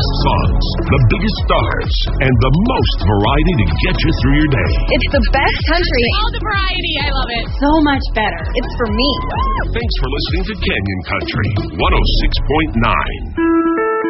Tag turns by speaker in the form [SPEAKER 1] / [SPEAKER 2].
[SPEAKER 1] best songs, the biggest stars, and the most variety to get you through your day.
[SPEAKER 2] It's the best country.
[SPEAKER 3] All the variety. I love it.
[SPEAKER 2] So much better. It's for me.
[SPEAKER 1] Thanks for listening to Canyon Country 106.9.